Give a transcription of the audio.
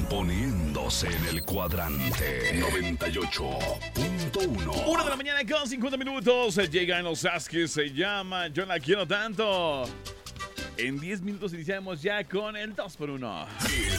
poniéndose en el cuadrante 98.1. 1 de la mañana con 50 minutos. Llega en los Asques, se llama Yo la quiero tanto. En 10 minutos iniciamos ya con el 2x1.